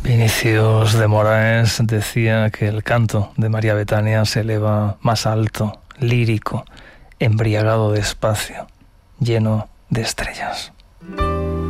Vinicius de Moraes decía que el canto de María Betania se eleva más alto, lírico, embriagado de espacio, lleno de estrellas.